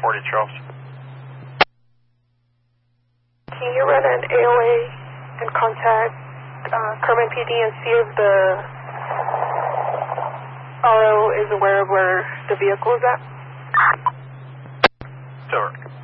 40 Charles. Can you run an AOA and contact Kerman PD and see if the RO is aware of where the vehicle is at? It's over.